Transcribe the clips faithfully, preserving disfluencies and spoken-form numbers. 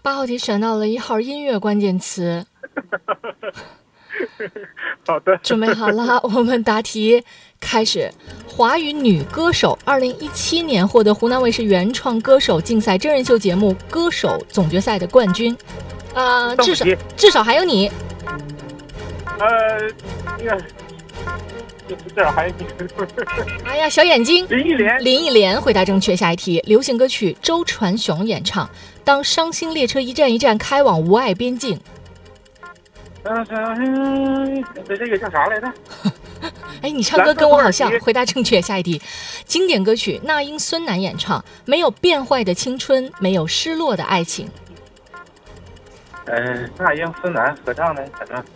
八号题选到了一号音乐关键词。 好的， 准备好了，我们答题开始。华语女歌手二零一七年获得湖南卫视原创歌手竞赛真人秀节目歌手总决赛的冠军。呃，至少至少还有你。 呃，那个，至少还有你。 哎呀，小眼睛。 林忆莲。 林忆莲回答正确。下一题，流行歌曲周传雄演唱《当伤心列车一站一站开往无爱边境》。 嗯，这这个叫啥来着？ 哎，你唱歌跟我好像。回答正确。下一题，经典歌曲那英孙楠演唱《没有变坏的青春，没有失落的爱情》。 呃，那英孙楠合唱的，反正，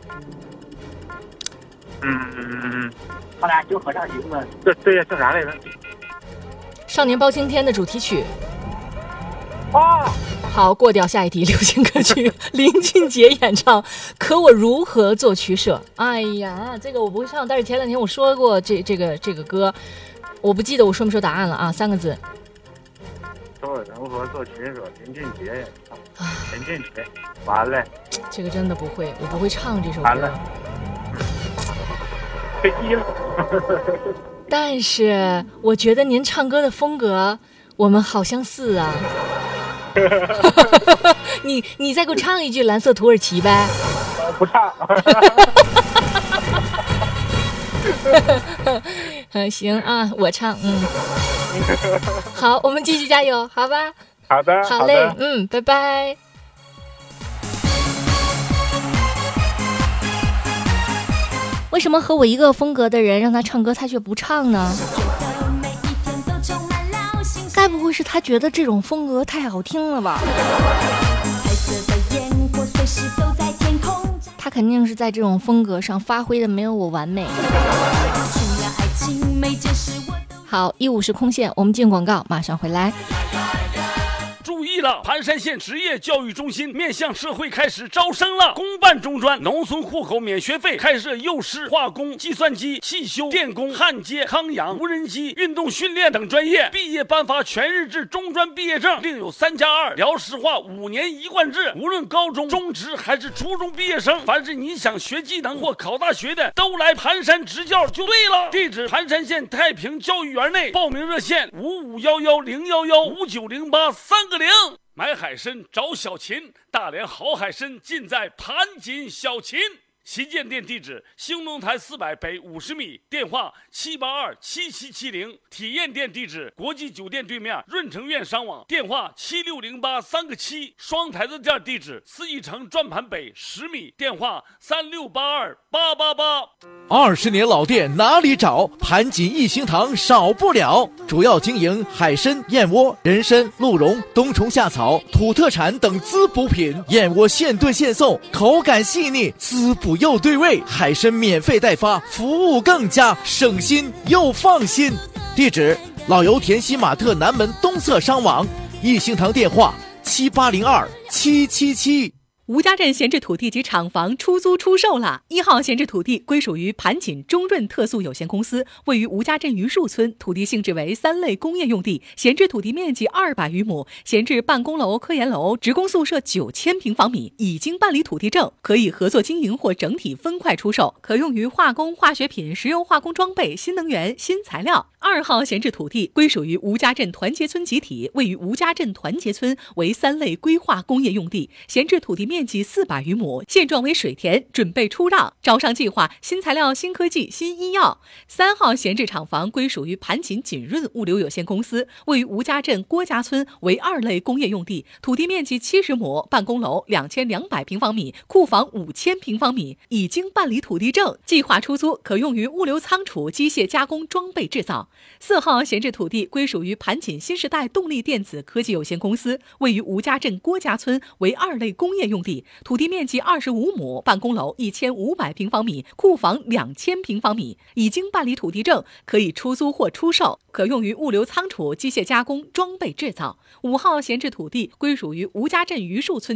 嗯嗯嗯，他俩就合唱一个。对对呀，叫啥来着？ 少年包青天的主题曲。 啊。 好，过掉。下一题，流行歌曲林俊杰演唱《可我如何做取舍》。哎呀，这个我不会唱，但是前两天我说过这这个这个歌，我不记得我说没说答案了啊，三个字。 可我如何做取舍？林俊杰演唱。林俊杰，完了。 这个真的不会，我不会唱这首歌。 完了。飞机了。 但是我觉得您唱歌的风格，我们好相似啊。你你再给我唱一句蓝色土耳其呗。 不唱。 嗯，行啊，我唱。嗯，好，我们继续加油，好吧？ 好的， 好嘞，好嗯，拜拜。为什么和我一个风格的人让他唱歌，他却不唱呢？该不会是他觉得这种风格太好听了吧？他肯定是在这种风格上发挥的没有我完美。好，一五是空线，我们进广告，马上回来。 注意了，盘山县职业教育中心面向社会开始招生了，公办中专，农村户口免学费，开设幼师、化工、计算机、汽修、电工、焊接、康养、无人机、运动训练等专业，毕业颁发全日制中专毕业证，另有三加二辽石化五年一贯制，无论高中、中职还是初中毕业生，凡是你想学技能或考大学的，都来盘山执教就对了。地址：盘山县太平教育园内，报名热线：五五幺幺零幺幺五九零八三个。买海参找小秦，大连好海参尽在盘锦小秦。旗舰店地址：兴隆台四百北五十米，电话七八二七七七零。体验店地址：国际酒店对面润城苑商网，电话七六零八三个七。双台子店地址：四义城转盘北十米，电话三六八二八八八。 二十年老店哪里找？盘锦一心堂少不了，主要经营海参、燕窝、人参、鹿茸、冬虫夏草、土特产等滋补品，燕窝现炖现送，口感细腻，滋补又对味，海参免费代发，服务更加省心又放心。地址：老油田西马特南门东侧商网，一心堂电话七八零二七七七。 吴家镇闲置土地及厂房出租出售了。一号闲置土地归属于盘锦中润特速有限公司，位于吴家镇榆树村，土地性质为三类工业用地，闲置土地面积二百余亩，闲置办公楼、科研楼、职工宿舍九千平方米，已经办理土地证，可以合作经营或整体分块出售，可用于化工、化学品、石油化工装备、新能源、新材料。二号闲置土地归属于吴家镇团结村集体，位于吴家镇团结村，为三类规划工业用地，闲置土地面积四百余亩，现状为水田，准备出让，招商计划新材料、新科技、新医药。三号闲置厂房归属于盘锦锦润物流有限公司，位于吴家镇郭家村，为二类工业用地，土地面积七十亩，办公楼两千两百平方米，库房五千平方米，已经办理土地证，计划出租，可用于物流仓储、机械加工、装备制造。四号闲置土地归属于盘锦新时代动力电子科技有限公司，位于吴家镇郭家村，为二类工业用地，土地面积二十五亩，办公楼一千五百平方米，库房两千平方米，已经办理土地证，可以出租或出售，可用于物流仓储、机械加工、装备制造。五号闲置土地归属于吴家镇榆树村